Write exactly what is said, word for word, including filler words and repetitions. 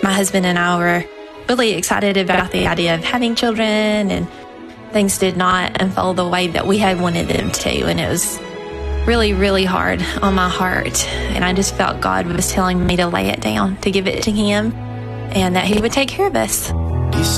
My husband and I were really excited about the idea of having children, and things did not unfold the way that we had wanted them to. And it was really, really hard on my heart. And I just felt God was telling me to lay it down, to give it to Him, and that He would take care of us.